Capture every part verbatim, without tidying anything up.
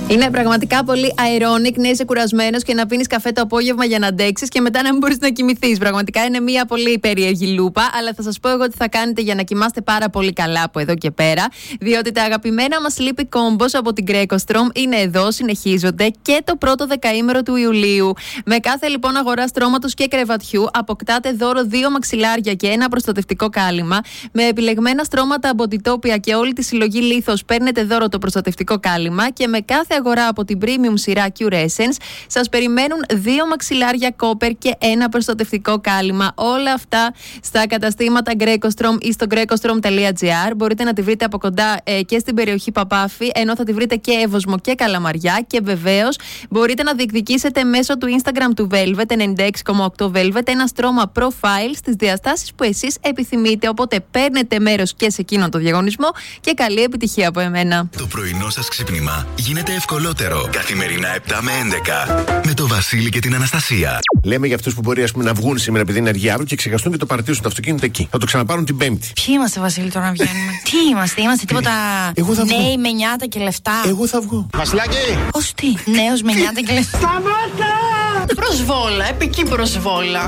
Είναι πραγματικά πολύ ironic να είσαι κουρασμένος και να πίνεις καφέ το απόγευμα για να αντέξεις και μετά να μην μπορείς να κοιμηθείς. Πραγματικά είναι μια πολύ περίεργη λούπα, αλλά θα σας πω εγώ τι θα κάνετε για να κοιμάστε πάρα πολύ καλά από εδώ και πέρα. Διότι τα αγαπημένα μας Sleepy Combos από την Greco-Strom είναι εδώ, συνεχίζονται και το πρώτο δεκαήμερο του Ιουλίου. Με κάθε λοιπόν αγορά στρώματος και κρεβατιού αποκτάτε δώρο δύο μαξιλάρια και ένα προστατευτικό κάλυμα. Με επιλεγμένα στρώματα από την Topia και όλη τη συλλογή Λίθος παίρνετε δώρο το προστατευτικό κάλυμα και με κάθε αγορά από την premium σειρά Cure Essence σας περιμένουν δύο μαξιλάρια κόπερ και ένα προστατευτικό κάλυμα. Όλα αυτά στα καταστήματα Greco-Strom ή στο greco-strom.gr. Μπορείτε να τη βρείτε από κοντά ε, και στην περιοχή Παπάφη, ενώ θα τη βρείτε και Εύωσμο και Καλαμαριά. Και βεβαίως μπορείτε να διεκδικήσετε μέσω του Instagram του Velvet ενενήντα έξι κόμμα οκτώ Velvet ένα στρώμα profile στις διαστάσεις που εσείς επιθυμείτε. Οπότε παίρνετε μέρος και σε εκείνο το διαγωνισμό και καλή επιτυχία από εμένα. Το πρωινό σας ξύπνημα γίνεται ευκολότερο. Καθημερινά επτά με έντεκα με το Βασίλη και την Αναστασία. Λέμε για αυτούς που μπορεί ας πούμε, να βγουν σήμερα επειδή είναι αργή αύριο και ξεχαστούν και το παρατήσουν το αυτοκίνητο εκεί. Θα το ξαναπάρουν την Πέμπτη. Ποιοι είμαστε, Βασίλη, τώρα να βγαίνουμε? Τι είμαστε, είμαστε τίποτα νέοι με νιάτα και λεφτά? Εγώ θα βγω. Βασιλάκι! Ως τι, νέος με νιάτα και λεφτά? Σταμάτα! Προσβόλα, επική προσβόλα.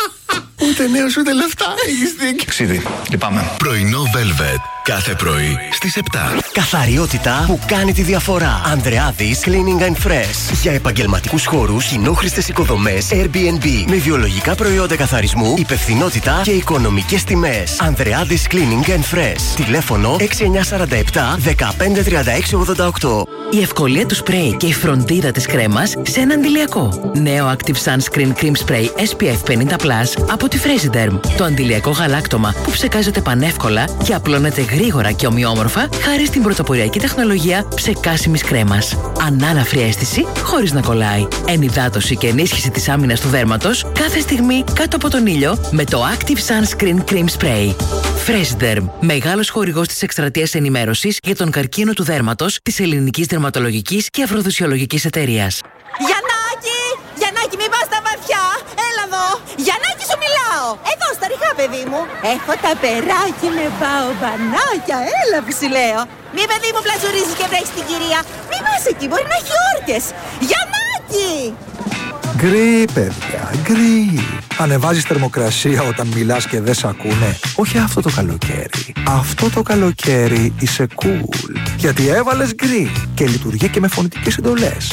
Ούτε νέος ούτε λεφτά. Έχεις δίκιο. Ξίδι, λυπάμαι. Πρωινό Velvet. Κάθε πρωί στις επτά. Καθαριότητα που κάνει τη διαφορά. Ανδρεάδης Cleaning and Fresh. Για επαγγελματικούς χώρους, κοινόχρηστες οικοδομές, Airbnb. Με βιολογικά προϊόντα καθαρισμού, υπευθυνότητα και οικονομικές τιμές. Ανδρεάδης Cleaning and Fresh. Τηλέφωνο έξι εννιά τέσσερα επτά δεκαπέντε τριάντα έξι ογδόντα οκτώ. Η ευκολία του σπρέι και η φροντίδα της κρέμας σε ένα αντιλιακό. Νέο Active Sunscreen Cream Spray ες πι εφ πενήντα πλας από τη Fresiderm. Το αντιλιακό γαλάκτωμα που ψεκάζεται πανεύκολα και απλώνεται γρήγορα και ομοιόμορφα χάρη στην πρωτοποριακή τεχνολογία ψεκάσιμης κρέμας. Ανάλαφρη αίσθηση χωρίς να κολλάει. Ενυδάτωση και ενίσχυση της άμυνας του δέρματος κάθε στιγμή κάτω από τον ήλιο με το Active Sunscreen Cream Spray. Fresiderm, μεγάλος χορηγός της εκστρατείας ενημέρωσης για τον καρκίνο του δέρματος της Ελληνικής Δερματολογικής και Αφροδισιολογικής Εταιρείας. Γιαννάκη! Γιαννάκη, μην πας στα βαθιά! Έλα εδώ! Γιαννάκη, σου μιλάω! Εδώ, στα ριχά, παιδί μου! Έχω τα περάκι με μπαομπανάκια! Έλα που σου λέω! Μη, παιδί μου, πλαζουρίζεις και βρέχεις την κυρία! Μη πας εκεί, μπορεί να έχει όρκες! Γιαννάκη! Γκρι, παιδιά, γκρι. Ανεβάζεις θερμοκρασία όταν μιλάς και δεν σ' ακούνε. Όχι αυτό το καλοκαίρι. Αυτό το καλοκαίρι είσαι cool. Γιατί έβαλες γκρι και λειτουργεί και με φωνητικές εντολές.